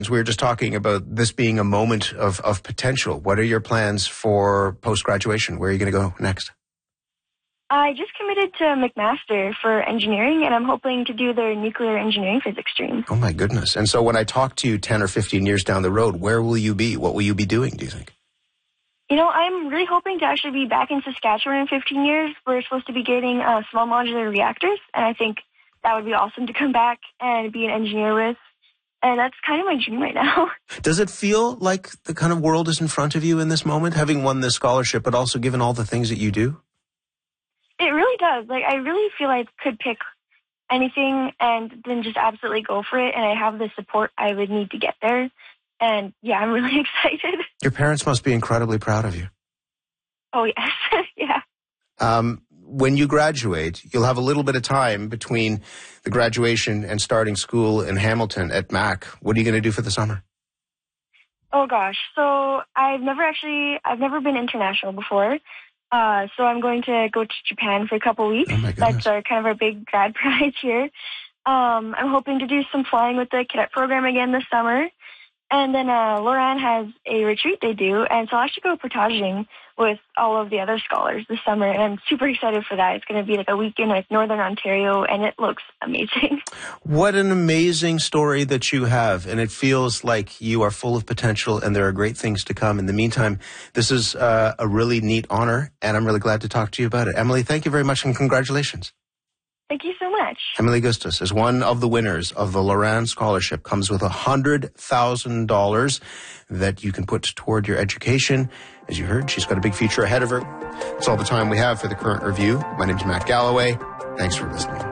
We were just talking about this being a moment of potential. What are your plans for post-graduation? Where are you going to go next? I just committed to McMaster for engineering, and I'm hoping to do their nuclear engineering physics stream. Oh, my goodness. And so when I talk to you 10 or 15 years down the road, where will you be? What will you be doing, do you think? I'm really hoping to actually be back in Saskatchewan in 15 years. We're supposed to be getting small modular reactors, and I think that would be awesome to come back and be an engineer with. And that's kind of my dream right now. Does it feel like the kind of world is in front of you in this moment, having won this scholarship, but also given all the things that you do? It really does. I really feel I could pick anything and then just absolutely go for it, and I have the support I would need to get there. And, yeah, I'm really excited. Your parents must be incredibly proud of you. Oh, yes. Yeah. When you graduate, you'll have a little bit of time between the graduation and starting school in Hamilton at Mac. What are you going to do for the summer? Oh, gosh. So I've never been international before. So I'm going to go to Japan for a couple weeks. Oh, my goodness. That's kind of our big grad prize here. I'm hoping to do some flying with the cadet program again this summer. And then Loran has a retreat they do, and so I'll actually go portaging with all of the other scholars this summer, and I'm super excited for that. It's going to be a week in Northern Ontario, and it looks amazing. What an amazing story that you have, and it feels like you are full of potential, and there are great things to come. In the meantime, this is a really neat honor, and I'm really glad to talk to you about it. Emily, thank you very much, and congratulations. Thank you so much. Emily Gustus is one of the winners of the Loran Scholarship. Comes with $100,000 that you can put toward your education. As you heard, she's got a big future ahead of her. That's all the time we have for the Current Review. My name's Matt Galloway. Thanks for listening.